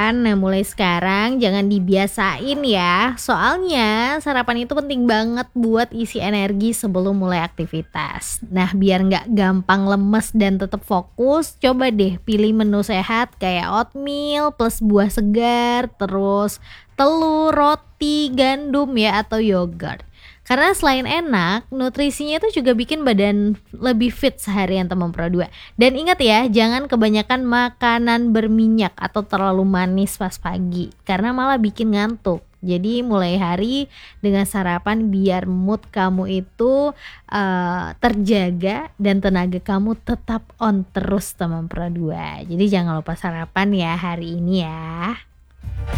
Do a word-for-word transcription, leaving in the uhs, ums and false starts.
sarapan. Nah, mulai sekarang jangan dibiasain ya. Soalnya sarapan itu penting banget buat isi energi sebelum mulai aktivitas. Nah, biar nggak gampang lemes dan tetap fokus, coba deh pilih menu sehat kayak oatmeal plus buah segar, terus telur, roti, gandum ya atau yogurt. Karena selain enak, nutrisinya itu juga bikin badan lebih fit seharian teman Pro dua. Dan ingat ya, jangan kebanyakan makanan berminyak atau terlalu manis pas pagi, karena malah bikin ngantuk. Jadi mulai hari dengan sarapan biar mood kamu itu eh, terjaga dan tenaga kamu tetap on terus teman Pro dua. Jadi jangan lupa sarapan ya hari ini ya.